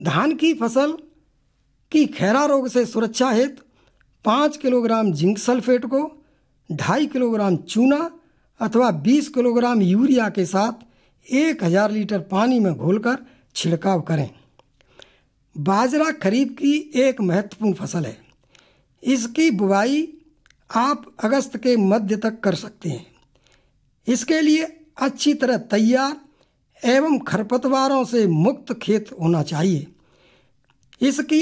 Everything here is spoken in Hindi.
धान की फसल की खैरा रोग से सुरक्षा हेतु 5 किलोग्राम जिंक सल्फेट को 2.5 किलोग्राम चूना अथवा 20 किलोग्राम यूरिया के साथ 1000 लीटर पानी में घोलकर छिड़काव करें। बाजरा खरीफ की एक महत्वपूर्ण फसल है। इसकी बुवाई आप अगस्त के मध्य तक कर सकते हैं। इसके लिए अच्छी तरह तैयार एवं खरपतवारों से मुक्त खेत होना चाहिए। इसकी